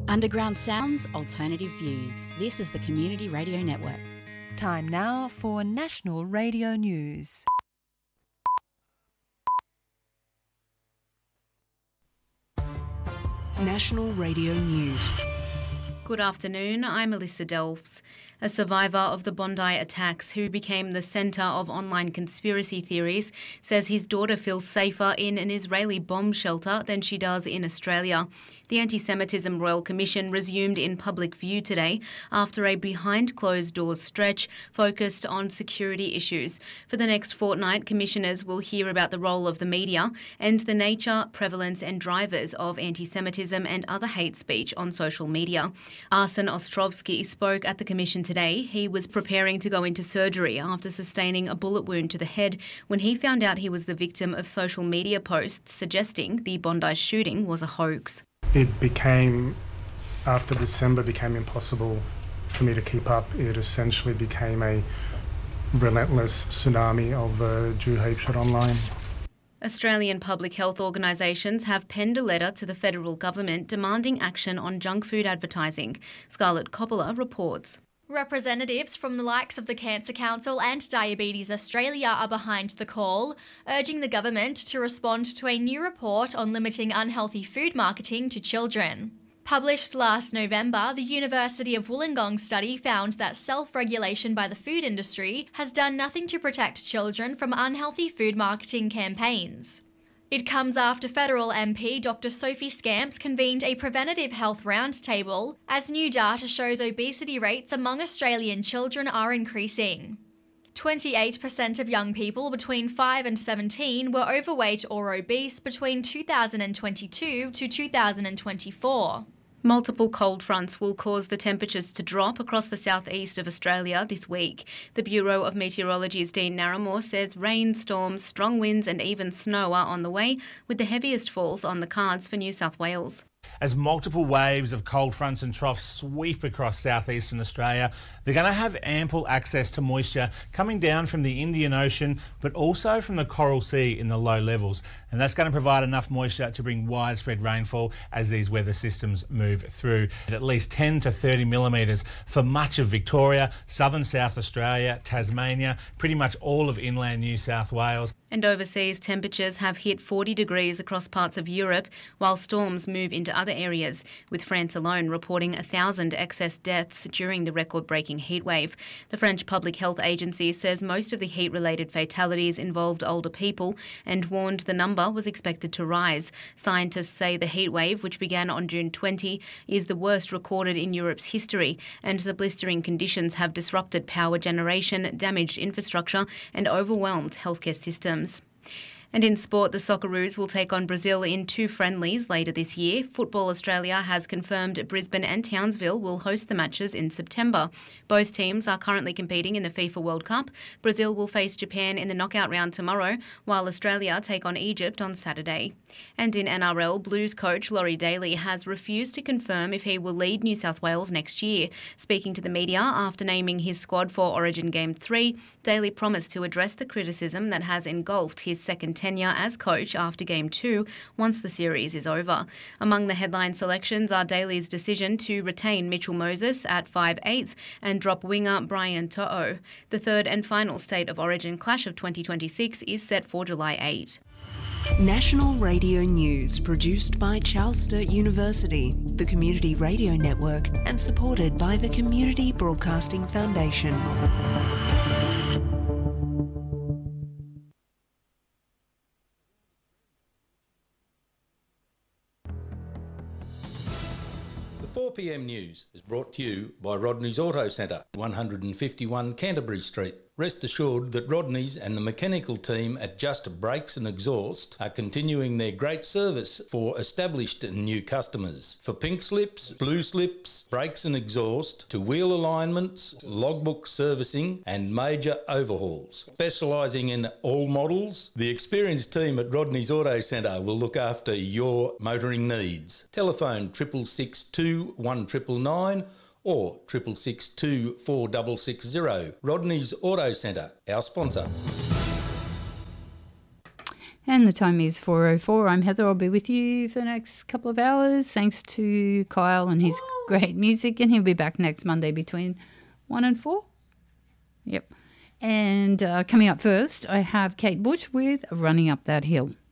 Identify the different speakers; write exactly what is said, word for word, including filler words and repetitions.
Speaker 1: Underground sounds, alternative views. This is the Community Radio Network.
Speaker 2: Time now for National Radio News.
Speaker 3: National Radio News.
Speaker 4: Good afternoon, I'm Alyssa Delfs. A survivor of the Bondi attacks who became the centre of online conspiracy theories says his daughter feels safer in an Israeli bomb shelter than she does in Australia. The Anti-Semitism Royal Commission resumed in public view today after a behind-closed-doors stretch focused on security issues. For the next fortnight, commissioners will hear about the role of the media and the nature, prevalence and drivers of anti-Semitism and other hate speech on social media. Arsen Ostrovsky spoke at the Commission today. He was preparing to go into surgery after sustaining a bullet wound to the head when he found out he was the victim of social media posts suggesting the Bondi shooting was a hoax.
Speaker 5: It became, after December, became impossible for me to keep up. It essentially became a relentless tsunami of uh, Jew hatred online.
Speaker 4: Australian public health organisations have penned a letter to the federal government demanding action on junk food advertising. Scarlett Coppola reports.
Speaker 6: Representatives from the likes of the Cancer Council and Diabetes Australia are behind the call, urging the government to respond to a new report on limiting unhealthy food marketing to children. Published last November, the University of Wollongong study found that self-regulation by the food industry has done nothing to protect children from unhealthy food marketing campaigns. It comes after federal M P Doctor Sophie Scamps convened a preventative health roundtable as new data shows obesity rates among Australian children are increasing. twenty-eight percent of young people between five and seventeen were overweight or obese between two thousand twenty-two to two thousand twenty-four.
Speaker 4: Multiple cold fronts will cause the temperatures to drop across the southeast of Australia this week. The Bureau of Meteorology's Dean Narramore says rain, storms, strong winds and even snow are on the way, with the heaviest falls on the cards for New South Wales.
Speaker 7: As multiple waves of cold fronts and troughs sweep across southeastern Australia, they're going to have ample access to moisture coming down from the Indian Ocean, but also from the Coral Sea in the low levels. And that's going to provide enough moisture to bring widespread rainfall as these weather systems move through. At least ten to thirty millimetres for much of Victoria, southern South Australia, Tasmania, pretty much all of inland New South Wales.
Speaker 4: And overseas, temperatures have hit forty degrees across parts of Europe, while storms move into other areas, with France alone reporting one thousand excess deaths during the record-breaking heatwave. The French Public Health Agency says most of the heat-related fatalities involved older people and warned the number was expected to rise. Scientists say the heatwave, which began on June twentieth, is the worst recorded in Europe's history, and the blistering conditions have disrupted power generation, damaged infrastructure and overwhelmed healthcare systems. And in sport, the Socceroos will take on Brazil in two friendlies later this year. Football Australia has confirmed Brisbane and Townsville will host the matches in September. Both teams are currently competing in the FIFA World Cup. Brazil will face Japan in the knockout round tomorrow, while Australia take on Egypt on Saturday. And in N R L, Blues coach Laurie Daly has refused to confirm if he will lead New South Wales next year. Speaking to the media after naming his squad for Origin Game three, Daly promised to address the criticism that has engulfed his second tenure as coach after Game two once the series is over. Among the headline selections are Daly's decision to retain Mitchell Moses at five eighths and drop winger Brian To'o. The third and final State of Origin clash of twenty twenty-six is set for July eighth.
Speaker 3: National Radio News, produced by Charles Sturt University, the Community Radio Network, and supported by the Community Broadcasting Foundation.
Speaker 8: four p m News is brought to you by Rodney's Auto Centre, one fifty-one Canterbury Street. Rest assured that Rodney's and the mechanical team at Just Brakes and Exhaust are continuing their great service for established and new customers. For pink slips, blue slips, brakes and exhaust, to wheel alignments, logbook servicing and major overhauls. Specialising in all models, the experienced team at Rodney's Auto Centre will look after your motoring needs. Telephone triple six two one nine nine nine or triple six two four six six zero. Rodney's Auto Centre, our sponsor.
Speaker 9: And the time is four oh four. I'm Heather. I'll be with you for the next couple of hours. Thanks to Kyle and his great music. And he'll be back next Monday between one and four. Yep. And uh, coming up first, I have Kate Bush with Running Up That Hill.